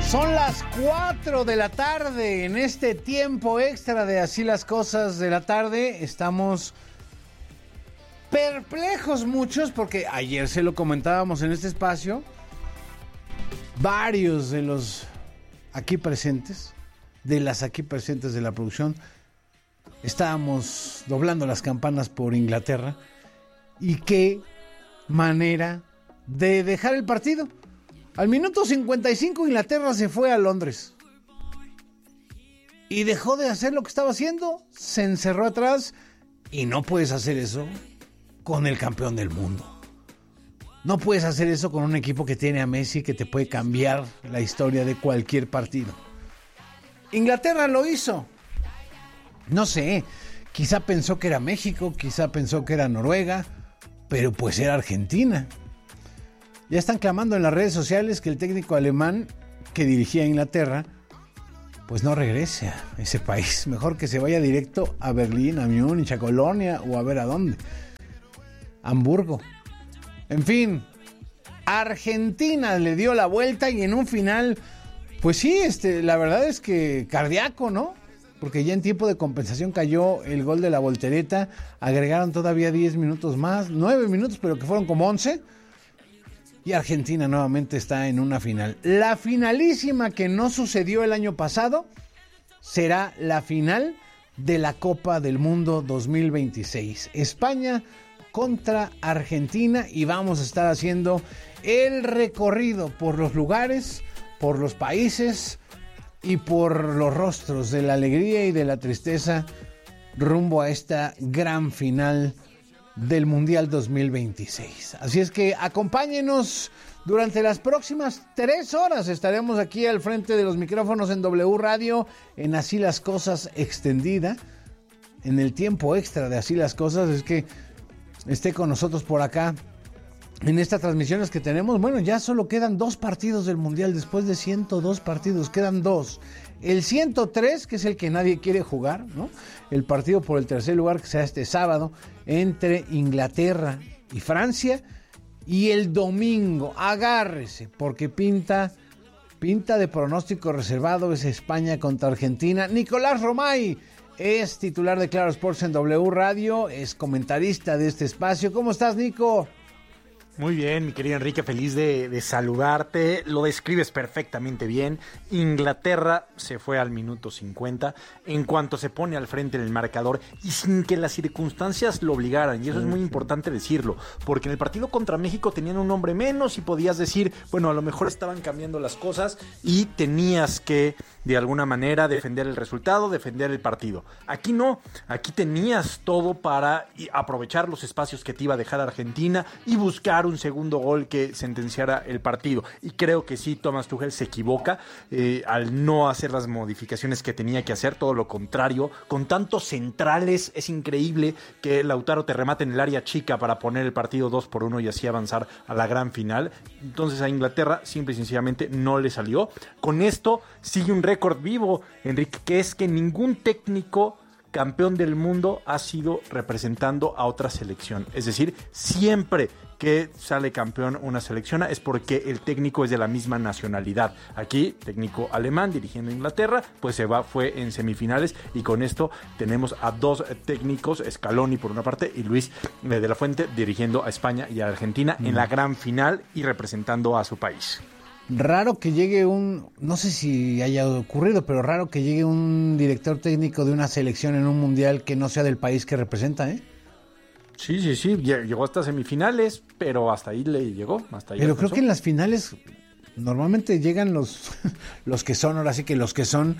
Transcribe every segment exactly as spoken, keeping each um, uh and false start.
Son las cuatro de la tarde en este tiempo extra de Así las Cosas de la Tarde. Estamos perplejos muchos porque ayer se lo comentábamos en este espacio. Varios de los aquí presentes, de las aquí presentes de la producción, estábamos doblando las campanas por Inglaterra. Y qué manera de dejar el partido. Al minuto cincuenta y cinco Inglaterra se fue a Londres y dejó de hacer lo que estaba haciendo, se encerró atrás, y no puedes hacer eso con el campeón del mundo. No puedes hacer eso con un equipo que tiene a Messi, que te puede cambiar la historia de cualquier partido. Inglaterra lo hizo. No sé, quizá pensó que era México, quizá pensó que era Noruega, pero pues era Argentina. Ya están clamando en las redes sociales que el técnico alemán que dirigía a Inglaterra pues no regrese a ese país. Mejor que se vaya directo a Berlín, a Múnich, a Colonia o a ver a dónde. Hamburgo. En fin, Argentina le dio la vuelta y en un final, pues sí, este, la verdad es que cardíaco, ¿no? Porque ya en tiempo de compensación cayó el gol de la voltereta. Agregaron todavía diez minutos más, nueve minutos, pero que fueron como once. Y Argentina nuevamente está en una final. La finalísima que no sucedió el año pasado será la final de la Copa del Mundo dos mil veintiséis. España contra Argentina, y vamos a estar haciendo el recorrido por los lugares, por los países y por los rostros de la alegría y de la tristeza rumbo a esta gran final del Mundial dos mil veintiséis. Así es que acompáñenos durante las próximas tres horas. Estaremos aquí al frente de los micrófonos en W Radio, en Así las Cosas extendida, en el tiempo extra de Así las Cosas. Es que esté con nosotros por acá en estas transmisiones que tenemos. Bueno, ya solo quedan dos partidos del Mundial. Después de ciento dos partidos, quedan dos. El ciento tres, que es el que nadie quiere jugar, ¿no? El partido por el tercer lugar, que será este sábado, entre Inglaterra y Francia. Y el domingo, agárrese, porque pinta, pinta de pronóstico reservado, es España contra Argentina. Nicolás Romay es titular de Claro Sports en W Radio, es comentarista de este espacio. ¿Cómo estás, Nico? Muy bien, mi querido Enrique, feliz de, de saludarte. Lo describes perfectamente bien. Inglaterra se fue al minuto cincuenta. En cuanto se pone al frente en el marcador y sin que las circunstancias lo obligaran. Y eso es muy importante decirlo, porque en el partido contra México tenían un hombre menos y podías decir, bueno, a lo mejor estaban cambiando las cosas y tenías que, de alguna manera, defender el resultado, defender el partido. Aquí no, aquí tenías todo para aprovechar los espacios que te iba a dejar Argentina y buscar un segundo gol que sentenciara el partido. Y creo que sí, Thomas Tuchel se equivoca eh, al no hacer las modificaciones que tenía que hacer, todo lo contrario. Con tantos centrales, es increíble que Lautaro te remate en el área chica para poner el partido dos por uno y así avanzar a la gran final. Entonces a Inglaterra simple y sencillamente no le salió. Con esto sigue un récord vivo, Enrique, que es que ningún técnico campeón del mundo ha sido representando a otra selección. Es decir, siempre que sale campeón una selección es porque el técnico es de la misma nacionalidad. Aquí, técnico alemán dirigiendo a Inglaterra, pues se va, fue en semifinales, y con esto tenemos a dos técnicos, Scaloni por una parte y Luis de la Fuente dirigiendo a España y a Argentina mm. en la gran final y representando a su país. Raro que llegue un, no sé si haya ocurrido, pero raro que llegue un director técnico de una selección en un mundial que no sea del país que representa, ¿eh? Sí, sí, sí, llegó hasta semifinales, pero hasta ahí le llegó. Hasta ahí pero alcanzó. Creo que en las finales normalmente llegan los, los que son, ahora sí que los que son,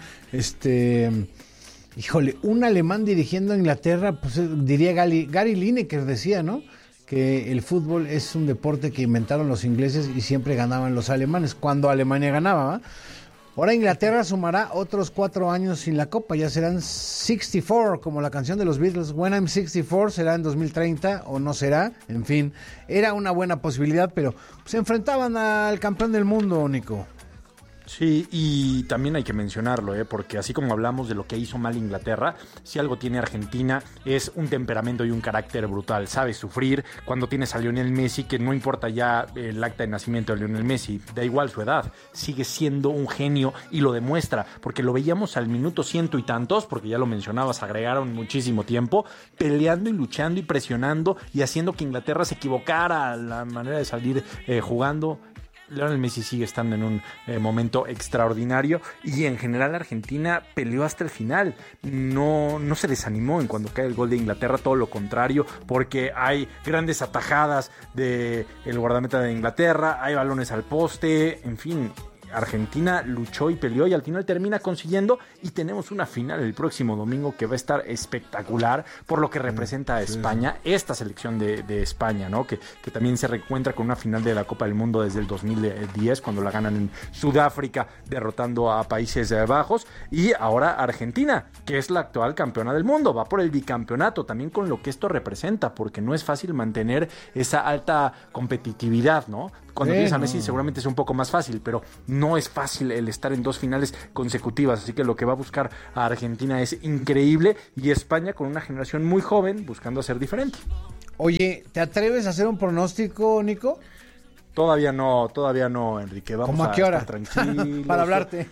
este, híjole, un alemán dirigiendo a Inglaterra, pues diría Gary, Gary Lineker decía, ¿no? Que el fútbol es un deporte que inventaron los ingleses y siempre ganaban los alemanes, cuando Alemania ganaba, ¿va? Ahora Inglaterra sumará otros cuatro años sin la Copa, ya serán sesenta y cuatro, como la canción de los Beatles, When I'm sesenta y cuatro, será en dos mil treinta o no será, en fin, era una buena posibilidad, pero se enfrentaban al campeón del mundo, Nico. Sí, y también hay que mencionarlo, ¿eh? Porque así como hablamos de lo que hizo mal Inglaterra, si algo tiene Argentina es un temperamento y un carácter brutal. Sabe sufrir cuando tienes a Lionel Messi, que no importa ya el acta de nacimiento de Lionel Messi, da igual su edad, sigue siendo un genio y lo demuestra, porque lo veíamos al minuto ciento y tantos, porque ya lo mencionabas, agregaron muchísimo tiempo, peleando y luchando y presionando y haciendo que Inglaterra se equivocara la manera de salir eh, jugando. Lionel Messi sigue estando en un eh, momento extraordinario y en general Argentina peleó hasta el final, no, no se desanimó en cuando cae el gol de Inglaterra, todo lo contrario, porque hay grandes atajadas del guardameta de Inglaterra, hay balones al poste, en fin. Argentina luchó y peleó y al final termina consiguiendo y tenemos una final el próximo domingo que va a estar espectacular por lo que representa a España, esta selección de, de España, ¿no? Que, que también se reencuentra con una final de la Copa del Mundo desde el dos mil diez cuando la ganan en Sudáfrica derrotando a Países Bajos y ahora Argentina, que es la actual campeona del mundo, va por el bicampeonato también con lo que esto representa porque no es fácil mantener esa alta competitividad, ¿no? Cuando tienes a Messi seguramente es un poco más fácil, pero no es fácil el estar en dos finales consecutivas, así que lo que va a buscar a Argentina es increíble y España con una generación muy joven buscando hacer diferente. Oye, ¿te atreves a hacer un pronóstico, Nico? Todavía no, todavía no, Enrique. Vamos ¿Cómo a qué hora? Estar tranquilos. Para hablarte.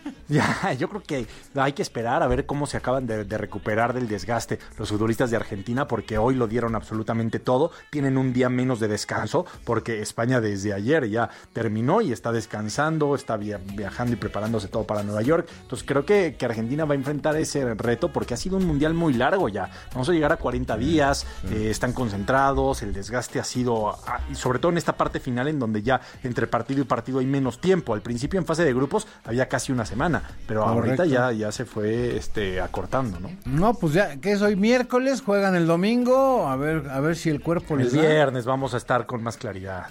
Ya, yo creo que hay que esperar a ver cómo se acaban de, de recuperar del desgaste los futbolistas de Argentina, porque hoy lo dieron absolutamente todo. Tienen un día menos de descanso, porque España desde ayer ya terminó y está descansando, está via- viajando y preparándose todo para Nueva York. Entonces creo que, que Argentina va a enfrentar ese reto, porque ha sido un mundial muy largo ya. Vamos a llegar a cuarenta días, sí. eh, están concentrados, el desgaste ha sido, ah, y sobre todo en esta parte final en donde ya entre partido y partido hay menos tiempo. Al principio en fase de grupos había casi una semana, pero Correcto. ahorita ya, ya se fue este, acortando, ¿no? No, pues ya, que es hoy miércoles, juegan el domingo, a ver, a ver si el cuerpo les da. El viernes vamos a estar con más claridad.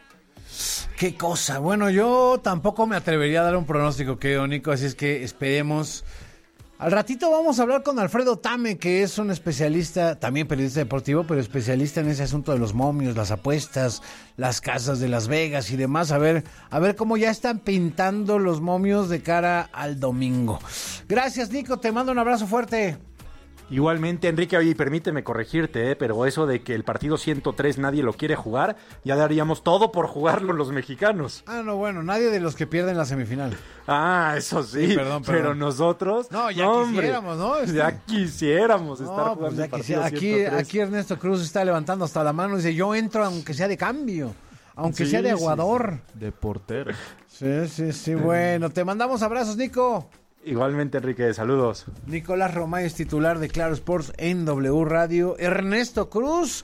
Qué cosa, bueno, yo tampoco me atrevería a dar un pronóstico, que Nico, así es que esperemos. Al ratito vamos a hablar con Alfredo Tame, que es un especialista, también periodista deportivo, pero especialista en ese asunto de los momios, las apuestas, las casas de Las Vegas y demás. A ver, a ver cómo ya están pintando los momios de cara al domingo. Gracias, Nico, te mando un abrazo fuerte. Igualmente, Enrique, oye, permíteme corregirte, ¿eh? Pero eso de que el partido ciento tres nadie lo quiere jugar, ya daríamos todo por jugarlo los mexicanos. Ah, no, bueno, nadie de los que pierden la semifinal. Ah, eso sí, sí perdón, perdón. Pero nosotros... No, ya no, quisiéramos, ¿no? Este... Ya quisiéramos estar no, jugando pues ya el partido aquí, ciento tres. Aquí Ernesto Cruz está levantando hasta la mano y dice, yo entro aunque sea de cambio, aunque sí, sea de aguador. Sí, de portero. Sí, sí, sí, bueno, te mandamos abrazos, Nico. Igualmente, Enrique, saludos. Nicolás Romay es titular de Claro Sports en W Radio. Ernesto Cruz,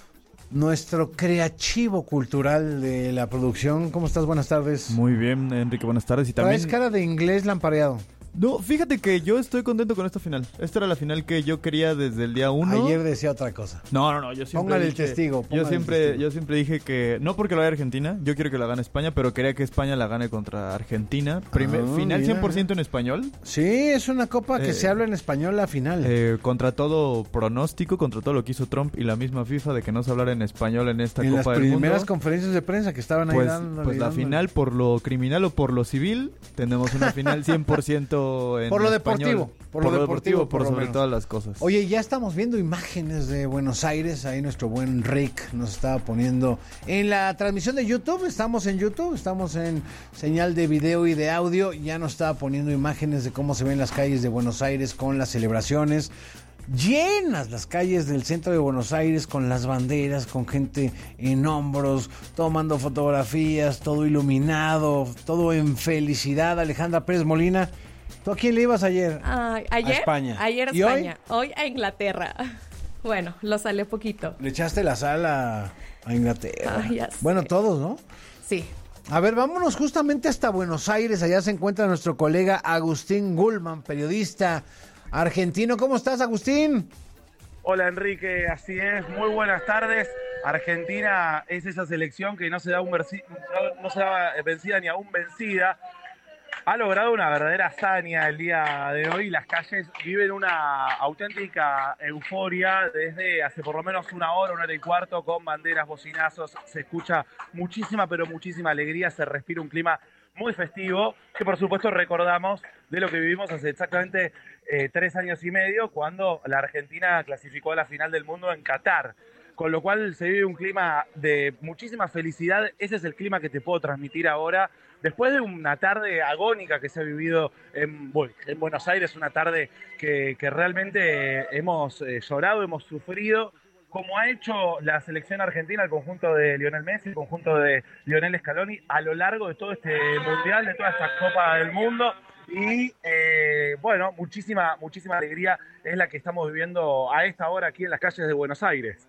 nuestro creativo cultural de la producción. ¿Cómo estás? Buenas tardes. Muy bien, Enrique, buenas tardes. Y también... Traes cara de inglés lampareado. No, fíjate que yo estoy contento con esta final. Esta era la final que yo quería desde el día uno. Ayer decía otra cosa. No, no, no, yo siempre Póngale dije, el testigo. Yo siempre, el testigo. yo siempre dije que, no porque lo haga Argentina, yo quiero que la gane España, pero quería que España la gane contra Argentina. Primer, ah, final mira. cien por ciento en español. Sí, es una copa que eh, se habla en español la final. Eh, contra todo pronóstico, contra todo lo que hizo Trump y la misma FIFA de que no se hablara en español en esta en Copa del Mundo. En las primeras conferencias de prensa que estaban ahí pues, dando. Pues la dándole. final por lo criminal o por lo civil, tenemos una final cien por ciento en por lo español. Deportivo, por, por lo lo deportivo, deportivo, por, por sobre menos. todas las cosas. Oye, ya estamos viendo imágenes de Buenos Aires, ahí nuestro buen Rick nos estaba poniendo en la transmisión de YouTube, estamos en YouTube, estamos en señal de video y de audio, ya nos estaba poniendo imágenes de cómo se ven las calles de Buenos Aires con las celebraciones. Llenas las calles del centro de Buenos Aires con las banderas, con gente en hombros, tomando fotografías, todo iluminado, todo en felicidad. Alejandra Pérez Molina, ¿tú a quién le ibas ayer? Uh, ayer a España. Ayer a ¿Y España, hoy? hoy a Inglaterra. Bueno, lo salé poquito. Le echaste la sal a, a Inglaterra. Ah, bueno, todos, ¿no? Sí. A ver, vámonos justamente hasta Buenos Aires. Allá se encuentra nuestro colega Agustín Gulman, periodista argentino. ¿Cómo estás, Agustín? Hola, Enrique, así es. Muy buenas tardes. Argentina es esa selección que no se da, un versi- no, no se da vencida ni aún vencida. ha logrado una verdadera hazaña el día de hoy. Las calles viven una auténtica euforia desde hace por lo menos una hora, una hora y cuarto, con banderas, bocinazos. Se escucha muchísima, pero muchísima alegría. Se respira un clima muy festivo, que por supuesto recordamos de lo que vivimos hace exactamente eh, tres años y medio, cuando la Argentina clasificó a la final del mundo en Qatar. Con lo cual se vive un clima de muchísima felicidad. Ese es el clima que te puedo transmitir ahora. Después de una tarde agónica que se ha vivido en, en Buenos Aires, una tarde que, que realmente hemos eh, llorado, hemos sufrido, como ha hecho la selección argentina, el conjunto de Lionel Messi, el conjunto de Lionel Scaloni, a lo largo de todo este Mundial, de toda esta Copa del Mundo. Y eh, bueno, muchísima, muchísima alegría es la que estamos viviendo a esta hora aquí en las calles de Buenos Aires.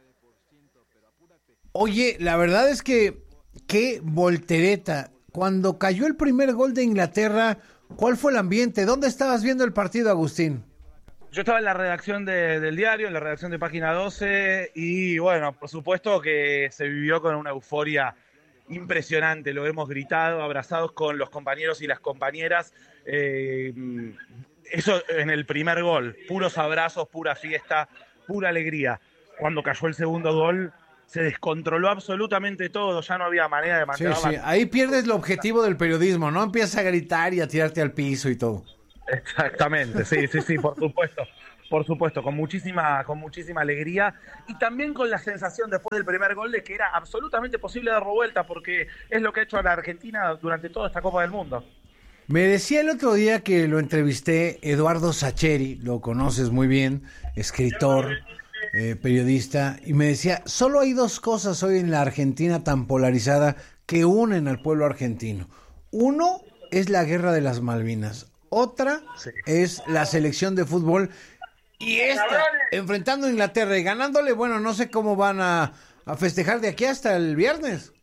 Oye, la verdad es que qué voltereta. Cuando cayó el primer gol de Inglaterra, ¿cuál fue el ambiente? ¿Dónde estabas viendo el partido, Agustín? Yo estaba en la redacción de, del diario, en la redacción de Página doce, y bueno, por supuesto que se vivió con una euforia impresionante. Lo hemos gritado, abrazados con los compañeros y las compañeras. Eh, eso en el primer gol, puros abrazos, pura fiesta, pura alegría. Cuando cayó el segundo gol, se descontroló absolutamente todo, ya no había manera de mantener. Sí, sí. Ahí pierdes el objetivo del periodismo, ¿no? Empiezas a gritar y a tirarte al piso y todo. Exactamente, sí, sí, sí, por supuesto, por supuesto, con muchísima, con muchísima alegría, y también con la sensación después del primer gol de que era absolutamente posible darlo vuelta, porque es lo que ha hecho a la Argentina durante toda esta Copa del Mundo. Me decía el otro día que lo entrevisté, Eduardo Sacheri, lo conoces muy bien, escritor, eh, periodista, y me decía, solo hay dos cosas hoy en la Argentina tan polarizada que unen al pueblo argentino. Uno es la guerra de las Malvinas, otra sí. es la selección de fútbol, y esta, enfrentando a Inglaterra y ganándole, bueno, no sé cómo van a, a festejar de aquí hasta el viernes.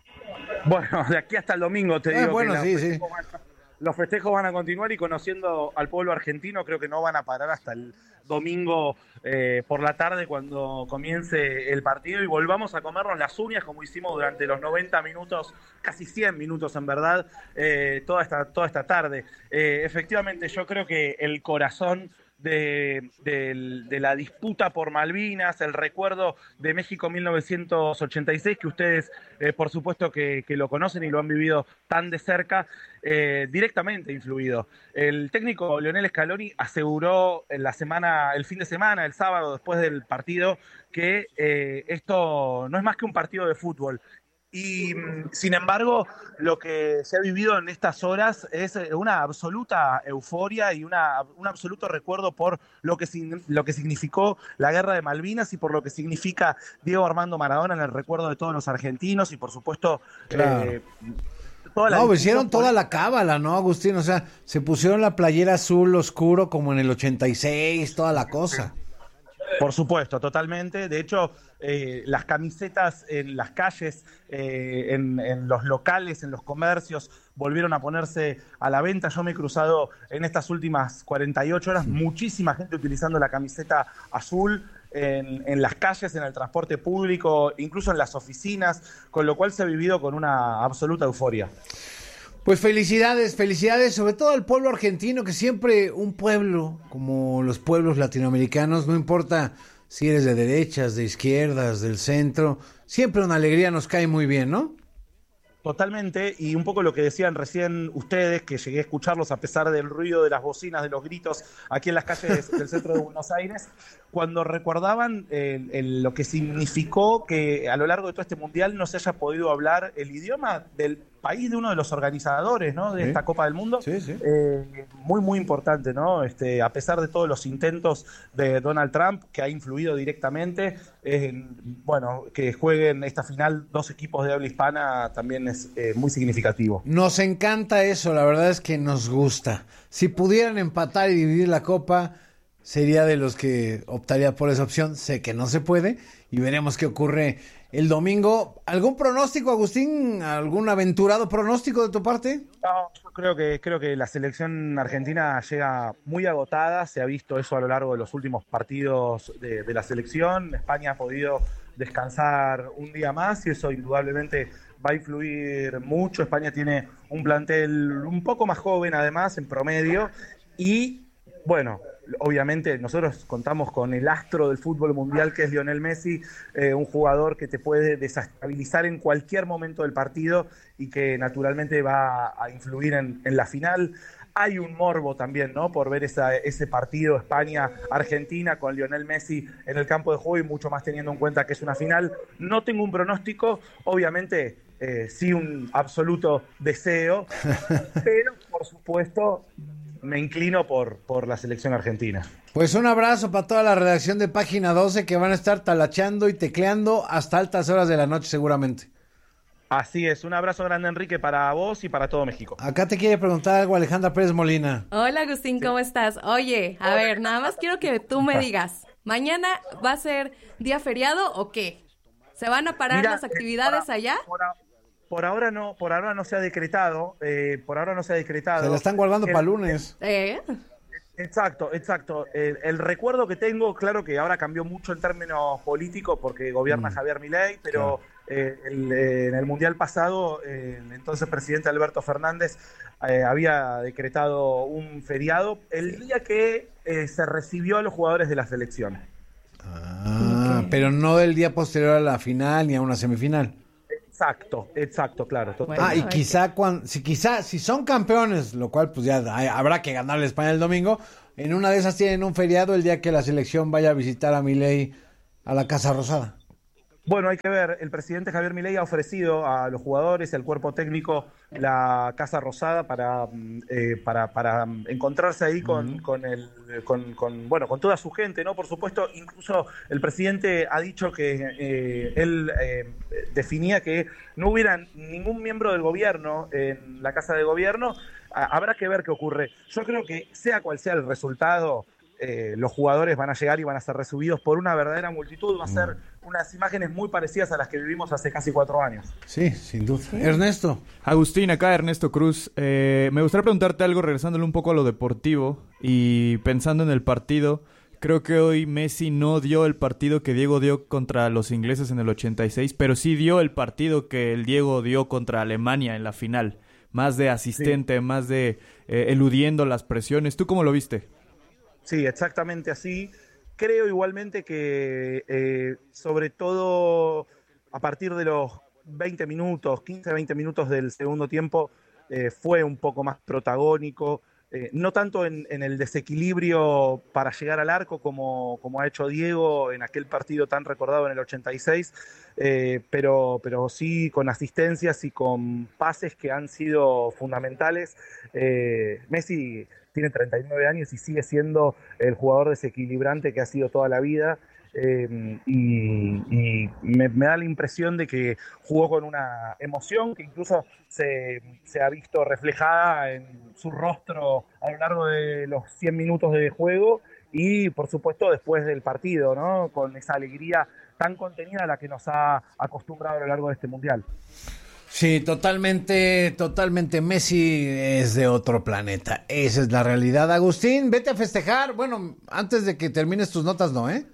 Bueno, de aquí hasta el domingo te digo. Ah, bueno, que sí, sí. Van, los festejos van a continuar, y conociendo al pueblo argentino, creo que no van a parar hasta el domingo eh, por la tarde, cuando comience el partido, y volvamos a comernos las uñas como hicimos durante los noventa minutos, casi cien minutos en verdad, eh, toda esta, toda esta tarde. Eh, efectivamente, yo creo que el corazón De, de, de la disputa por Malvinas, el recuerdo de México mil novecientos ochenta y seis, que ustedes eh, por supuesto que, que lo conocen y lo han vivido tan de cerca, eh, directamente influido. El técnico Lionel Scaloni aseguró en la semana, el fin de semana, el sábado después del partido, que eh, esto no es más que un partido de fútbol. Y sin embargo, lo que se ha vivido en estas horas es una absoluta euforia y una, un absoluto recuerdo por lo que, lo que significó la guerra de Malvinas, y por lo que significa Diego Armando Maradona en el recuerdo de todos los argentinos, y por supuesto... Claro. Eh, toda la no, hicieron por... toda la cábala, ¿no, Agustín? O sea, se pusieron la playera azul oscuro como en el ochenta y seis, toda la cosa. Por supuesto, totalmente. De hecho, eh, las camisetas en las calles, eh, en, en los locales, en los comercios, volvieron a ponerse a la venta. Yo me he cruzado en estas últimas cuarenta y ocho horas muchísima gente utilizando la camiseta azul en, en las calles, en el transporte público, incluso en las oficinas, con lo cual se ha vivido con una absoluta euforia. Pues felicidades, felicidades, sobre todo al pueblo argentino, que siempre un pueblo, como los pueblos latinoamericanos, no importa si eres de derechas, de izquierdas, del centro, siempre una alegría nos cae muy bien, ¿no? Totalmente, y un poco lo que decían recién ustedes, que llegué a escucharlos a pesar del ruido de las bocinas, de los gritos aquí en las calles del centro de Buenos Aires, cuando recordaban el, el, lo que significó que a lo largo de todo este mundial no se haya podido hablar el idioma del país de uno de los organizadores, ¿no?, de sí. esta Copa del Mundo. Sí, sí. Eh, muy, muy importante, ¿no? Este, a pesar de todos los intentos de Donald Trump, que ha influido directamente, eh, bueno, que jueguen esta final dos equipos de habla hispana también es eh, muy significativo. Nos encanta eso, la verdad es que nos gusta. Si pudieran empatar y dividir la Copa, sería de los que optaría por esa opción. Sé que no se puede y veremos qué ocurre el domingo. ¿Algún pronóstico, Agustín? ¿Algún aventurado pronóstico de tu parte? No, yo creo que, creo que la selección argentina llega muy agotada. Se ha visto eso a lo largo de los últimos partidos de, de la selección. España ha podido descansar un día más y eso indudablemente va a influir mucho. España tiene un plantel un poco más joven, además, en promedio, y bueno, obviamente nosotros contamos con el astro del fútbol mundial que es Lionel Messi, eh, un jugador que te puede desestabilizar en cualquier momento del partido y que naturalmente va a influir en, en la final. Hay un morbo también, ¿no?, por ver esa, ese partido España-Argentina con Lionel Messi en el campo de juego, y mucho más teniendo en cuenta que es una final. No tengo un pronóstico, obviamente eh, sí un absoluto deseo, pero por supuesto me inclino por, por la selección argentina. Pues un abrazo para toda la redacción de Página doce, que van a estar talacheando y tecleando hasta altas horas de la noche seguramente. Así es, un abrazo grande, Enrique, para vos y para todo México. Acá te quiere preguntar algo Alejandra Pérez Molina. Hola, Agustín, ¿cómo estás? Oye, a ver, nada más quiero que tú me digas, ¿mañana va a ser día feriado o qué? ¿Se van a parar Mira, las actividades eh, por, allá? Por, por ahora no, por ahora no se ha decretado, eh, por ahora no se ha decretado. Se la están guardando para lunes. ¿Eh? Exacto, exacto. El, el recuerdo que tengo, claro que ahora cambió mucho en términos políticos porque gobierna mm. Javier Milei, pero claro. eh, el, eh, en el Mundial pasado, eh, el entonces presidente Alberto Fernández eh, había decretado un feriado el día que eh, se recibió a los jugadores de la selección. Ah, okay. Pero no del día posterior a la final ni a una semifinal. Exacto, exacto, claro. Bueno, ah, y quizá, cuando, si quizá si son campeones, lo cual pues ya hay, habrá que ganarle a España el domingo, en una de esas tienen un feriado el día que la selección vaya a visitar a Milei a la Casa Rosada. Bueno, hay que ver, el presidente Javier Milei ha ofrecido a los jugadores y al cuerpo técnico la Casa Rosada para eh, para, para encontrarse ahí con, uh-huh. con el con, con bueno con toda su gente, ¿no? Por supuesto, incluso el presidente ha dicho que eh, él eh, definía que no hubiera ningún miembro del gobierno en la Casa de Gobierno. Ah, habrá que ver qué ocurre. Yo creo que sea cual sea el resultado, Eh, los jugadores van a llegar y van a ser recibidos por una verdadera multitud. Va a ser unas imágenes muy parecidas a las que vivimos hace casi cuatro años. Sí, sin duda. Ernesto. Agustín, acá Ernesto Cruz. Eh, me gustaría preguntarte algo, regresándole un poco a lo deportivo y pensando en el partido. Creo que hoy Messi no dio el partido que Diego dio contra los ingleses en el ochenta y seis, pero sí dio el partido que el Diego dio contra Alemania en la final. Más de asistente, sí. más de eh, eludiendo las presiones. ¿Tú cómo lo viste? Sí, exactamente así. Creo igualmente que eh, sobre todo a partir de los veinte minutos, quince, veinte minutos del segundo tiempo, eh, fue un poco más protagónico, eh, no tanto en, en el desequilibrio para llegar al arco como, como ha hecho Diego en aquel partido tan recordado en el ochenta y seis, eh, pero, pero sí con asistencias y con pases que han sido fundamentales. Eh, Messi tiene treinta y nueve años y sigue siendo el jugador desequilibrante que ha sido toda la vida, eh, y, y me, me da la impresión de que jugó con una emoción que incluso se, se ha visto reflejada en su rostro a lo largo de los cien minutos de juego y por supuesto después del partido, ¿no? Con esa alegría tan contenida a la que nos ha acostumbrado a lo largo de este Mundial. Sí, totalmente, totalmente. Messi es de otro planeta. Esa es la realidad. Agustín, vete a festejar. Bueno, antes de que termines tus notas, ¿no, eh?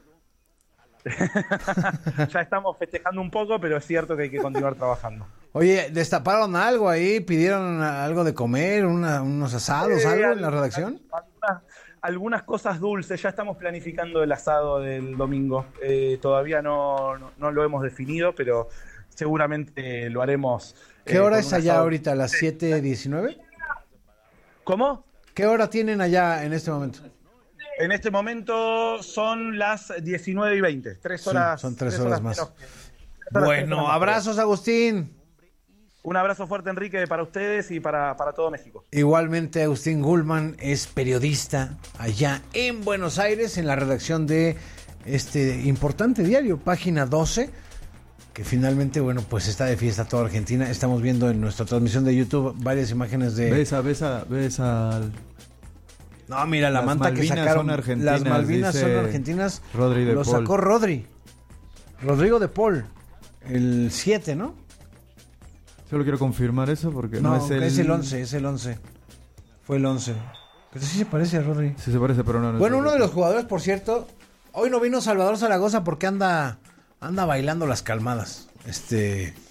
Ya estamos festejando un poco, pero es cierto que hay que continuar trabajando. Oye, ¿destaparon algo ahí? ¿Pidieron algo de comer? Una, ¿Unos asados? Eh, ¿Algo en la redacción? Algunas, algunas cosas dulces. Ya estamos planificando el asado del domingo. Eh, todavía no, no, no lo hemos definido, pero seguramente lo haremos. ¿Qué eh, hora es allá asado. Ahorita? ¿Las siete diecinueve? ¿Cómo? ¿Qué hora tienen allá en este momento? En este momento son las diecinueve y veinte. Tres horas. Sí, son tres, tres horas, horas más. Que, bueno, horas abrazos, Agustín. Un abrazo fuerte, Enrique, para ustedes y para, para todo México. Igualmente, Agustín Gulman es periodista allá en Buenos Aires, en la redacción de este importante diario, Página doce. Que finalmente, bueno, pues está de fiesta toda Argentina. Estamos viendo en nuestra transmisión de YouTube varias imágenes de... Besa, besa, besa al... No, mira, la las manta Malvinas que sacaron. Son argentinas, las Malvinas son argentinas. Rodri de Lo Paul. sacó Rodri. Rodrigo de Paul. El siete, ¿no? Solo quiero confirmar eso porque no, no es el... es el once, es el once. Fue el once. Pero sí se parece a Rodri. Sí se parece, pero no. no bueno, uno de los jugadores, por cierto, hoy no vino Salvador Zaragoza porque anda... Anda bailando las calmadas. Este,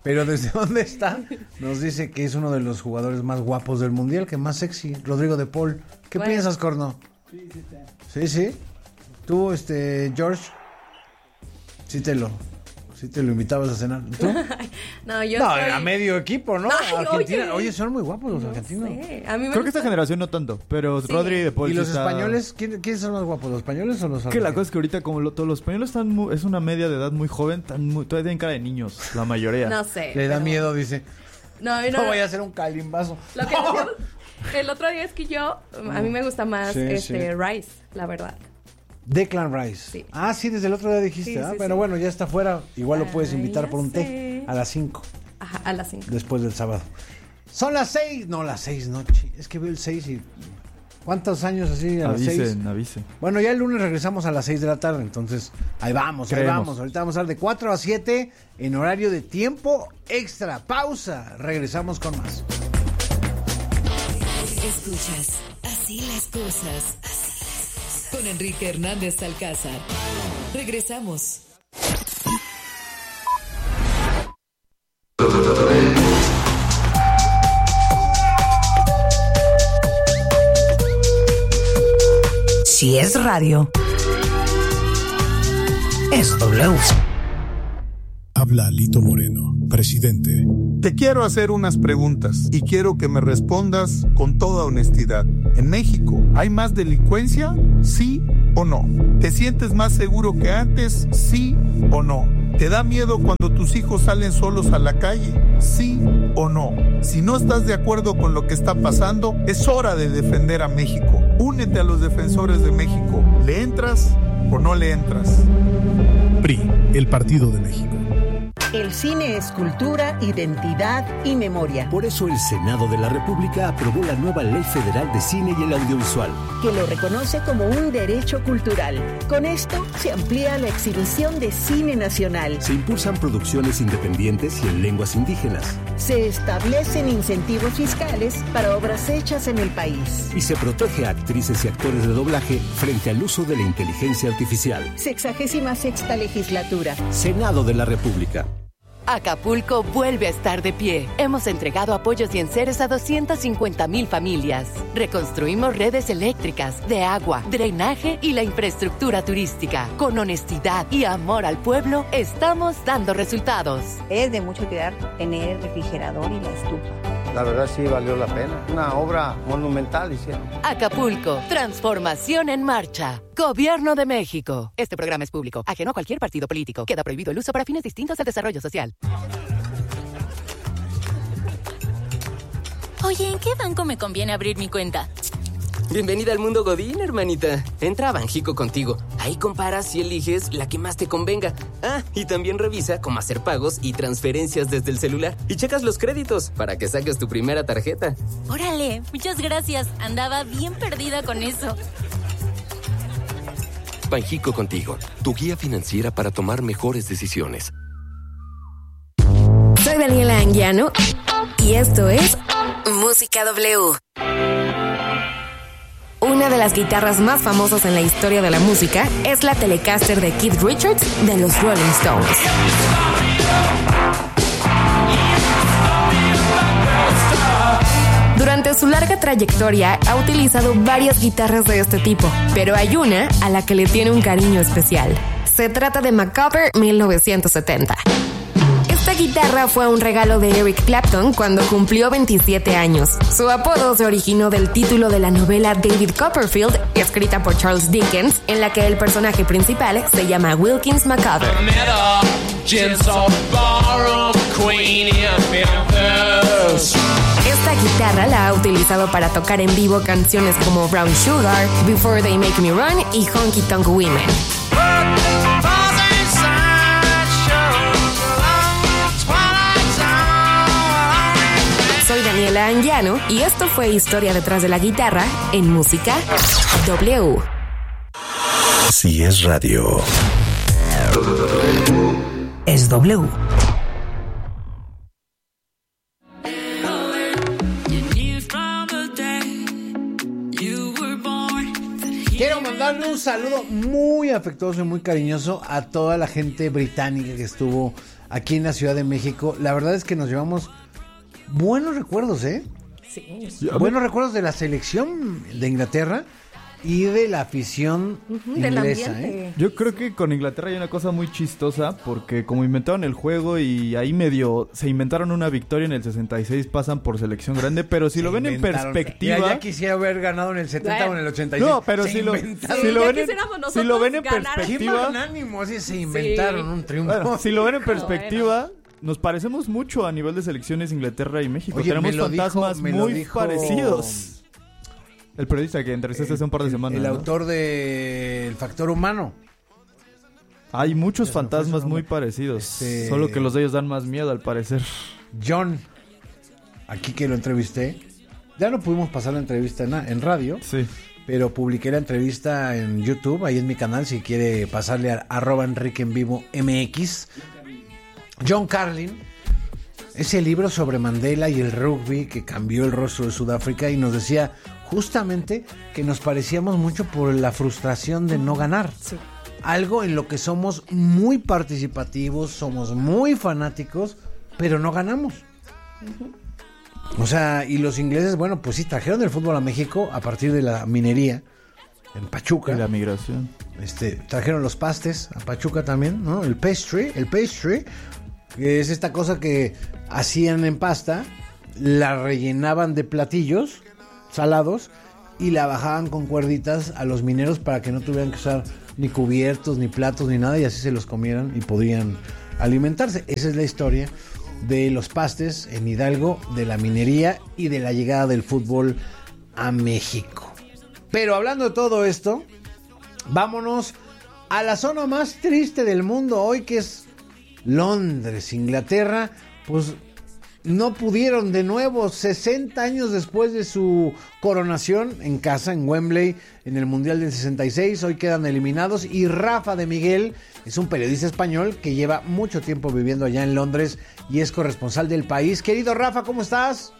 Pero desde dónde está, nos dice que es uno de los jugadores más guapos del mundial, que más sexy, Rodrigo de Paul. ¿Qué bueno. piensas, Corno? Sí, sí, sí. Sí, sí. Tú, este, George, sí te lo, sí te lo invitabas a cenar. ¿Tú? no, yo No, soy... a medio equipo, ¿no? Ay, Argentina. oye. Oye, son muy guapos los no argentinos. Sé. A mí me Creo que gusta... esta generación no tanto, pero Sí. Rodri de Paul ¿Y los sí está... españoles? ¿quién- ¿Quiénes son más guapos, los españoles o los argentinos? Que la cosa es que ahorita como lo- todos los españoles están muy- es una media de edad muy joven, están muy, todavía tienen cara de niños, la mayoría. No sé. Le da pero- miedo, dice. No, no, No voy a hacer un calimbazo. Lo que el otro día es que yo, a mí me gusta más Sí, este sí. Rice, la verdad. Declan Rice. Sí. Ah, sí, desde el otro día dijiste. Sí, ah, sí, pero sí. bueno, ya está fuera. Igual lo puedes Ah, invitar ya por un té sé. a las cinco, Ajá, a las cinco. después del sábado. Son las seis. No, las seis, no. chi- Es que veo el seis y... ¿Cuántos años así a las seis? Avisen, avisen. Bueno, ya el lunes regresamos a las seis de la tarde, entonces ahí vamos, ahí Creemos. vamos. Ahorita vamos a estar de cuatro a siete en horario de tiempo extra. Pausa. Regresamos con más. Escuchas, así las cosas. Así las cosas. Con Enrique Hernández Alcázar. Regresamos. Si es radio, es W. Habla Lito Moreno, presidente. Te quiero hacer unas preguntas y quiero que me respondas con toda honestidad. ¿En México hay más delincuencia? ¿Sí o no? ¿Te sientes más seguro que antes? ¿Sí o no? ¿Te da miedo cuando tus hijos salen solos a la calle? ¿Sí o no? Si no estás de acuerdo con lo que está pasando, es hora de defender a México. Únete a los defensores de México. ¿Le entras o no le entras? P R I, el Partido de México. El cine es cultura, identidad y memoria. Por eso el Senado de la República aprobó la nueva Ley Federal de Cine y el Audiovisual, que lo reconoce como un derecho cultural. Con esto se amplía la exhibición de cine nacional. Se impulsan producciones independientes y en lenguas indígenas. Se establecen incentivos fiscales para obras hechas en el país. Y se protege a actrices y actores de doblaje frente al uso de la inteligencia artificial. Sexagésima sexta legislatura. Senado de la República. Acapulco vuelve a estar de pie. Hemos entregado apoyos y enseres a doscientas cincuenta mil familias. Reconstruimos redes eléctricas, de agua, drenaje y la infraestructura turística. Con honestidad y amor al pueblo, estamos dando resultados. Es de mucho cuidar tener el refrigerador y la estufa. La verdad sí valió la pena. Una obra monumental hicieron. Acapulco, transformación en marcha. Gobierno de México. Este programa es público, ajeno a cualquier partido político. Queda prohibido el uso para fines distintos al desarrollo social. Oye, ¿en qué banco me conviene abrir mi cuenta? Bienvenida al mundo Godín, hermanita. Entra a Banjico contigo. Ahí comparas y eliges la que más te convenga. Ah, y también revisa cómo hacer pagos y transferencias desde el celular. Y checas los créditos para que saques tu primera tarjeta. Órale, muchas gracias. Andaba bien perdida con eso. Banjico contigo, tu guía financiera para tomar mejores decisiones. Soy Daniela Anguiano y esto es Música W. Una de las guitarras más famosas en la historia de la música es la Telecaster de Keith Richards de los Rolling Stones. Durante su larga trayectoria ha utilizado varias guitarras de este tipo, pero hay una a la que le tiene un cariño especial. Se trata de Macabre mil novecientos setenta. Esta guitarra fue un regalo de Eric Clapton cuando cumplió veintisiete años. Su apodo se originó del título de la novela David Copperfield, escrita por Charles Dickens, en la que el personaje principal se llama Wilkins Macabre. Esta guitarra la ha utilizado para tocar en vivo canciones como Brown Sugar, Before They Make Me Run y Honky Tonk Women. Soy Daniela Anguiano y esto fue Historia detrás de la guitarra en Música W. Si es radio, es W. Quiero mandarle un saludo muy afectuoso y muy cariñoso a toda la gente británica que estuvo aquí en la Ciudad de México. La verdad es que nos llevamos buenos recuerdos, ¿eh? Sí. Buenos recuerdos de la selección de Inglaterra y de la afición Ujú, del inglesa, ambiente. ¿eh? Yo creo que con Inglaterra hay una cosa muy chistosa, porque como inventaron el juego y ahí medio se inventaron una victoria en el sesenta y seis, pasan por selección grande, pero si Se lo ven en inventaron. perspectiva... Mira, ya quisiera haber ganado en el setenta o en el ochenta y seis. No, pero Se si lo, inventaron. si, lo Ya ven en, quisiéramos si lo ven en nosotros ganar. ¡Qué perspectiva... magnánimo! Así se inventaron un triunfo. Bueno, si lo ven en perspectiva, nos parecemos mucho a nivel de selecciones Inglaterra y México. Oye, Tenemos me lo dijo- fantasmas me lo muy dijo- parecidos. El periodista que entrevistaste hace un par de semanas. El ¿no? autor de El Factor Humano. Hay muchos Ya se me fue fantasmas su muy nombre. parecidos. Este- Solo que los de ellos dan más miedo, al parecer. John, aquí que lo entrevisté. Ya no pudimos pasar la entrevista en, en radio. Sí. Pero publiqué la entrevista en YouTube, ahí en mi canal, si quiere pasarle a arroba Enrique en vivo M X. John Carlin, ese libro sobre Mandela y el rugby que cambió el rostro de Sudáfrica, y nos decía justamente que nos parecíamos mucho por la frustración de no ganar. Sí. Algo en lo que somos muy participativos, somos muy fanáticos, pero no ganamos. O sea, y los ingleses, bueno, pues sí, trajeron el fútbol a México a partir de la minería en Pachuca. Y la migración. Este, trajeron los pastes a Pachuca también, ¿no? El pastry, el pastry, que es esta cosa que hacían en pasta, la rellenaban de platillos salados y la bajaban con cuerditas a los mineros para que no tuvieran que usar ni cubiertos, ni platos, ni nada, y así se los comieran y podían alimentarse. Esa es la historia de los pastes en Hidalgo, de la minería y de la llegada del fútbol a México. Pero hablando de todo esto, vámonos a la zona más triste del mundo hoy, que es Londres, Inglaterra. Pues no pudieron de nuevo, sesenta años después de su coronación en casa, en Wembley, en el Mundial del sesenta y seis, hoy quedan eliminados. Y Rafa de Miguel es un periodista español que lleva mucho tiempo viviendo allá en Londres y es corresponsal del país. Querido Rafa, ¿cómo estás?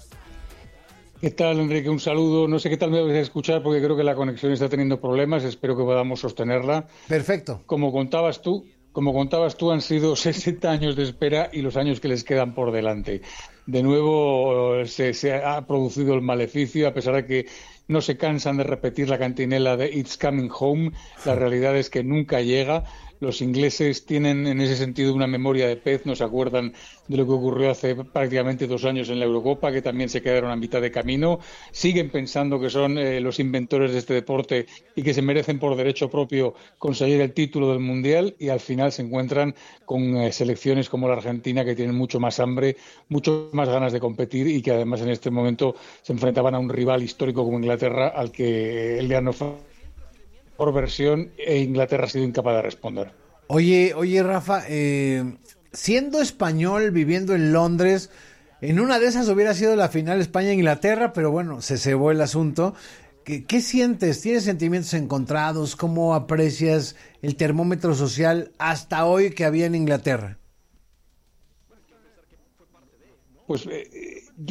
¿Qué tal, Enrique? Un saludo. No sé qué tal me vais a escuchar porque creo que la conexión está teniendo problemas. Espero que podamos sostenerla. Perfecto. Como contabas tú, como contabas tú, han sido sesenta años de espera y los años que les quedan por delante. De nuevo se, se ha producido el maleficio, a pesar de que no se cansan de repetir la cantinela de It's Coming Home. La realidad es que nunca llega. Los ingleses tienen en ese sentido una memoria de pez, no se acuerdan de lo que ocurrió hace prácticamente dos años en la Eurocopa, que también se quedaron a mitad de camino. Siguen pensando que son eh, los inventores de este deporte y que se merecen por derecho propio conseguir el título del Mundial, y al final se encuentran con eh, selecciones como la Argentina, que tienen mucho más hambre, mucho más ganas de competir y que además en este momento se enfrentaban a un rival histórico como Inglaterra, al que el ganó por versión, e Inglaterra ha sido incapaz de responder. Oye, oye Rafa, eh, siendo español, viviendo en Londres, en una de esas hubiera sido la final España-Inglaterra, pero bueno, se cebó el asunto. ¿Qué, qué sientes? ¿Tienes sentimientos encontrados? ¿Cómo aprecias el termómetro social hasta hoy que había en Inglaterra? Pues eh, yo...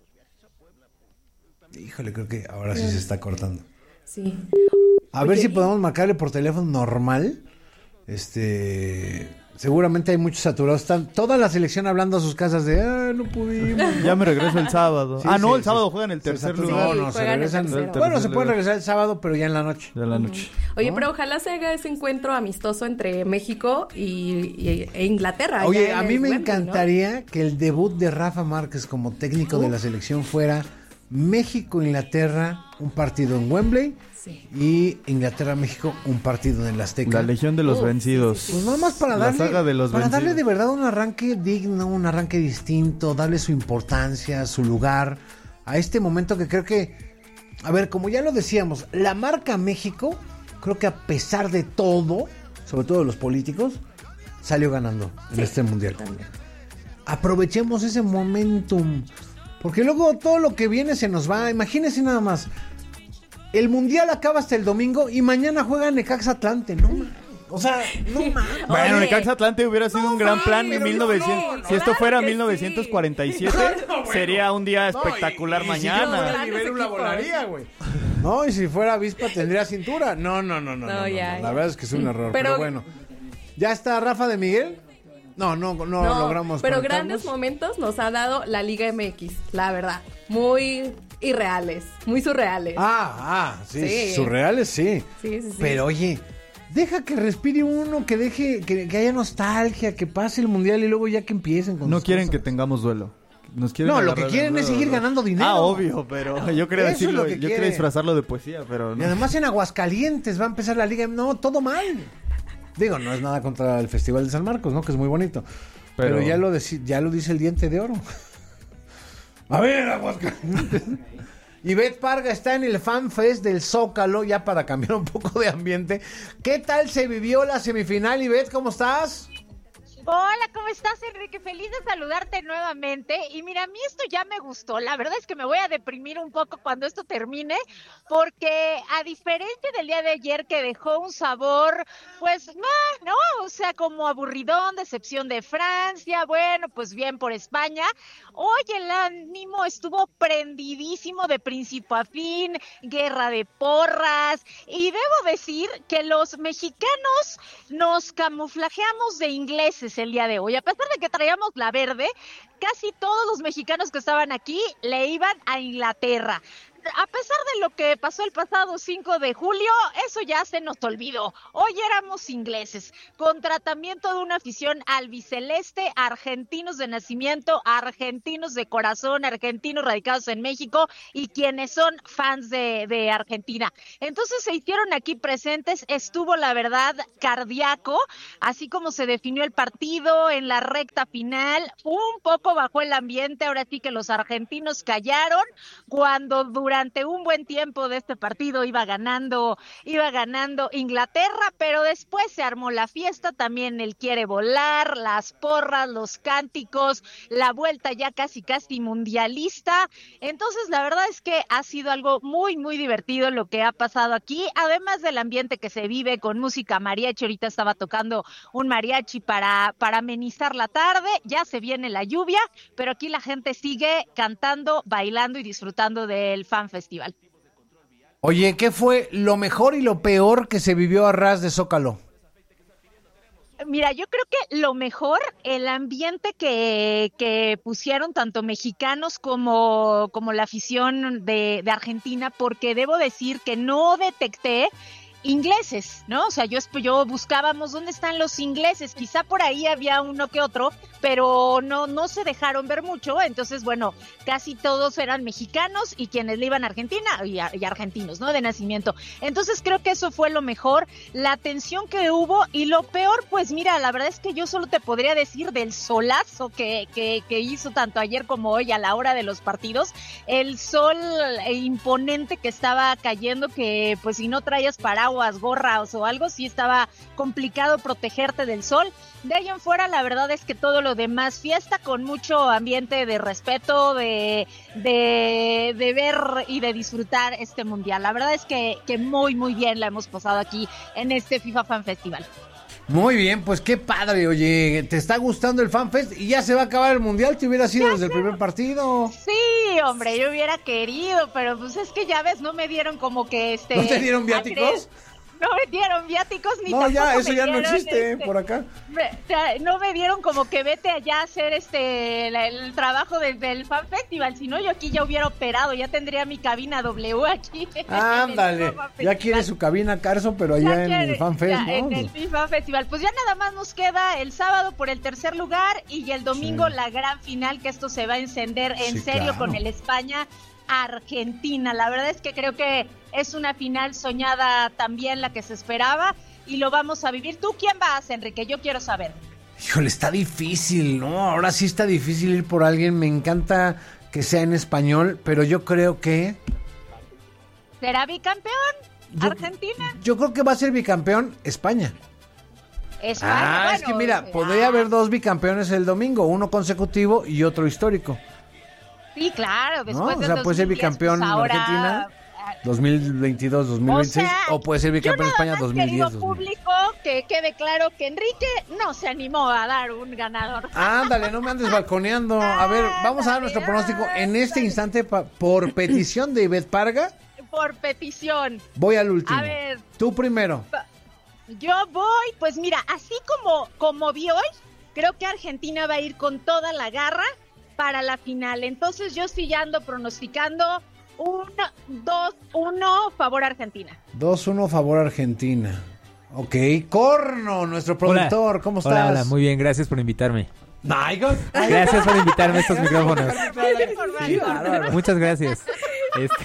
Híjole, creo que ahora sí se está cortando. Sí. A ver si podemos marcarle por teléfono normal. Este, seguramente hay muchos saturados. Están toda la selección hablando a sus casas de, ah, no pudimos. Ya me regreso el sábado. Sí, ah, no, sí, el sábado sí. juegan el Se tercer saturó. lugar. No, no, se Juegan el regresan. tercero. Bueno, se puede regresar el sábado, pero ya en la noche. De la noche. Oye, ¿no? pero ojalá se haga ese encuentro amistoso entre México y, y- e Inglaterra. Oye, allá a en mí el me Wembley, ¿no? encantaría que el debut de Rafa Márquez como técnico de la selección fuera México-Inglaterra, un partido en Wembley, Sí. y Inglaterra-México, un partido en el Azteca. La Legión de los Uf, Vencidos. sí, sí, Pues nada más para La darle, saga de los para darle vencidos. de verdad un arranque digno, un arranque distinto, darle su importancia, su lugar a este momento que creo que, a ver, como ya lo decíamos, la marca México, creo que a pesar de todo, sobre todo de los políticos, salió ganando en este mundial. También. Aprovechemos ese momentum, porque luego todo lo que viene se nos va. Imagínense nada más, el mundial acaba hasta el domingo y mañana juega Necaxa Atlante, ¿no? O sea, no mames. Bueno, Oye. Necaxa Atlante hubiera sido un gran plan en pero mil no, novecientos. no, si esto claro fuera que mil novecientos cuarenta y siete, sería un día espectacular No, y- y si yo fuera mañana. Libélula, volaría, güey. No, y si fuera avispa tendría cintura. No, no, no, no. No, no, no, ya, no. ya. La verdad es que es un error. Pero, Pero- bueno. ¿Ya está Rafa de Miguel? No, no, no, No, logramos pero conectarnos. grandes momentos nos ha dado la Liga M X, la verdad. Muy irreales, muy surreales. Ah, ah, sí, Sí. surreales, sí. Sí, sí, sí. Pero oye, deja que respire uno, que deje, que, que haya nostalgia, que pase el mundial y luego ya que empiecen con No sus quieren cosas. que tengamos duelo. Nos quieren No, lo agarrar que quieren de es nuevo. seguir ganando dinero. Ah, obvio, pero yo quería Eso es decirlo, lo que yo quiere. quería disfrazarlo de poesía, pero Y no. además en Aguascalientes va a empezar la liga. No, todo mal. Digo, no es nada contra el Festival de San Marcos, ¿no? Que es muy bonito. Pero, Pero- ya, lo deci- ya lo dice el Diente de Oro. A ver, Aguascalientes. Ivette Parga está en el Fan Fest del Zócalo, ya para cambiar un poco de ambiente. ¿Qué tal se vivió la semifinal, Ivette? ¿Cómo estás? Hola, ¿cómo estás, Enrique? Feliz de saludarte nuevamente. Y mira, a mí esto ya me gustó. La verdad es que me voy a deprimir un poco cuando esto termine, porque a diferencia del día de ayer que dejó un sabor, pues, no, no, o sea, como aburridón, decepción de Francia, bueno, pues bien por España. Hoy el ánimo estuvo prendidísimo de principio a fin, guerra de porras, y debo decir que los mexicanos nos camuflajeamos de ingleses el día de hoy. A pesar de que traíamos la verde, casi todos los mexicanos que estaban aquí le iban a Inglaterra. A pesar de lo que pasó el pasado cinco de julio, eso ya se nos olvidó. Hoy éramos ingleses, con tratamiento de una afición albiceleste, argentinos de nacimiento, argentinos de corazón, argentinos radicados en México y quienes son fans de, de Argentina. Entonces se hicieron aquí presentes, estuvo la verdad cardíaco, así como se definió el partido en la recta final, un poco bajó el ambiente, ahora sí que los argentinos callaron cuando durante Durante un buen tiempo de este partido iba ganando, iba ganando Inglaterra, pero después se armó la fiesta, también él quiere volar, las porras, los cánticos, la vuelta ya casi casi mundialista. Entonces la verdad es que ha sido algo muy muy divertido lo que ha pasado aquí, además del ambiente que se vive con música mariachi. Ahorita estaba tocando un mariachi para, para amenizar la tarde, ya se viene la lluvia, pero aquí la gente sigue cantando, bailando y disfrutando del Fan Festival. Oye, ¿qué fue lo mejor y lo peor que se vivió a ras de Zócalo? Mira, yo creo que lo mejor, el ambiente que, que pusieron tanto mexicanos como, como la afición de, de Argentina, porque debo decir que no detecté ingleses, ¿no? O sea, yo, yo buscábamos dónde están los ingleses, quizá por ahí había uno que otro, pero no, no se dejaron ver mucho. Entonces, bueno, casi todos eran mexicanos y quienes le iban a Argentina y, a, y argentinos, ¿no? De nacimiento. Entonces creo que eso fue lo mejor, la atención que hubo, y lo peor, pues mira, la verdad es que yo solo te podría decir del solazo que, que, que hizo tanto ayer como hoy a la hora de los partidos, el sol imponente que estaba cayendo, que pues si no traías paraguas, gorras o algo, sí estaba complicado protegerte del sol. De ahí en fuera, la verdad es que todo lo demás, fiesta con mucho ambiente de respeto, de, de, de ver y de disfrutar este mundial. La verdad es que, que muy, muy bien la hemos pasado aquí en este FIFA Fan Festival. Muy bien, pues qué padre. Oye, ¿te está gustando el Fan Fest? Y ya se va a acabar el mundial, te hubiera sido desde el primer partido. Sí, hombre, yo hubiera querido, pero pues es que ya ves, no me dieron como que este... ¿No te dieron viáticos? No me dieron viáticos ni No, tampoco ya, eso me ya no dieron, existe este, por acá. me- o sea, no me dieron como que vete allá a hacer este la- el, trabajo del, del Fan Festival, si no yo aquí ya hubiera operado, ya tendría mi cabina W aquí. Ándale, en el Fan ya Festival. quiere su cabina Carso, pero allá Ya en quiere, el Fan Fest, ya, ¿no? en el FIFA Festival. Pues ya nada más nos queda el sábado por el tercer lugar y el domingo Sí. la gran final, que esto se va a encender en Sí, serio claro. con el España Argentina. La verdad es que creo que es una final soñada también, la que se esperaba, y lo vamos a vivir. ¿Tú quién vas, Enrique? Yo quiero saber. Híjole, está difícil, ¿no? Ahora sí está difícil ir por alguien. Me encanta que sea en español, pero yo creo que... ¿Será bicampeón Yo- Argentina? Yo creo que va a ser bicampeón España. España, Ah, bueno, es que mira, ah, podría haber dos bicampeones el domingo, uno consecutivo y otro histórico. Sí, claro, ¿No? después O de sea, puede ser dos mil diez, bicampeón pues ahora, Argentina dos mil veintidós dos mil veintiséis o, O sea, puede ser bicampeón yo España nada más, dos mil diez querido público, que quede claro que Enrique no se animó a dar un ganador. Ándale, no me andes balconeando. A ver, vamos a dar nuestro pronóstico en este instante pa- por petición de Ivette Parga. Por petición. Voy al último. A ver, Tú primero. yo voy, pues mira, así como, como vi hoy, creo que Argentina va a ir con toda la garra para la final. Entonces yo sí ya ando pronosticando uno, dos, uno, favor Argentina. dos uno, favor Argentina. Ok, Corno, nuestro productor, hola. ¿cómo estás? Hola, hola, muy bien, gracias por invitarme. Nigel. Gracias por invitarme a estos micrófonos. Muchas gracias. Este...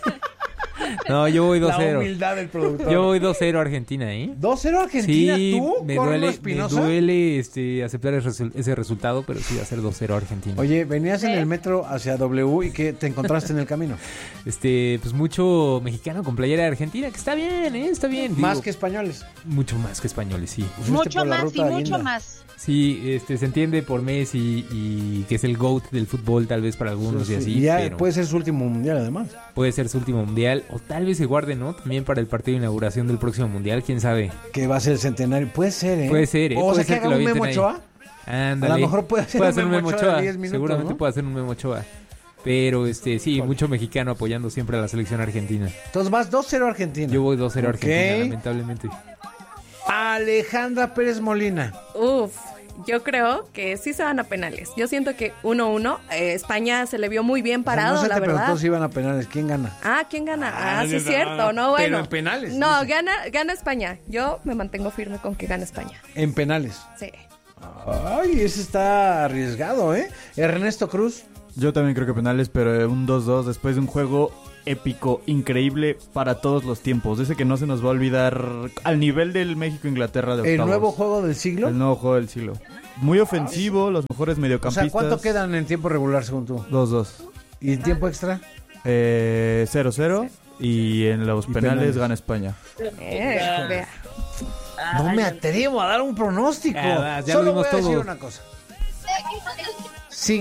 No, yo voy dos cero. La humildad del productor. Yo voy dos cero Argentina, ¿eh? ¿dos cero Argentina? Sí, ¿Tú, me Corno duele, Espinosa? me duele este, aceptar el resu- ese resultado, pero sí va a ser dos cero Argentina. Oye, venías en el metro hacia W y ¿qué te encontraste en el camino? Este, pues mucho mexicano con playera de Argentina, que está bien, ¿eh? Está bien. Más digo, que españoles. Mucho más que españoles, sí. Mucho más y mucho más. Sí, este, se entiende por Messi y que es el GOAT del fútbol tal vez para algunos Sí, y sí. así. Ya pero puede ser su último mundial además. puede ser su último mundial o tal vez se guarde, ¿no? También para el partido de inauguración del próximo mundial, quién sabe. Que va a ser el centenario. Puede ser, ¿eh? Puede ser, ¿eh? O Puede sea, ser que que haga lo un Memo avienten Ochoa. Ándale. A lo mejor puede hacer, puede un, hacer un Memo Memo Ochoa Ochoa. de diez minutos, Seguramente ¿no? puede hacer un Memo Ochoa. Pero este sí, mucho mexicano apoyando siempre a la selección argentina. Entonces vas dos cero Argentina. Yo voy dos cero Ok. Argentina, lamentablemente. Alejandra Pérez Molina. Uf, yo creo que sí se van a penales. Yo siento que uno uno, eh, España se le vio muy bien parado, O sea, no se la te verdad. preguntó si iban a penales. ¿Quién gana? Ah, ¿quién gana? Ah, Ah, sí no, es no, cierto, no, no, bueno. pero en penales, No, dice. gana, gana España. Yo me mantengo firme con que gana España. En penales. Sí. Ay, ese está arriesgado, ¿eh? Ernesto Cruz. Yo también creo que penales, pero un dos dos después de un juego épico, increíble para todos los tiempos. Ese que no se nos va a olvidar al nivel del México-Inglaterra de octavos. ¿El nuevo juego del siglo? El nuevo juego del siglo. Muy ofensivo, los mejores O mediocampistas. sea, ¿cuánto quedan en tiempo regular según tú? dos dos. ¿Y en tiempo extra? Eh, cero cero. Y en los Y penales, penales. gana España. Eh, vea. No me atrevo a dar un pronóstico. Ah, ya Solo lo voy vimos a decir todo. una cosa.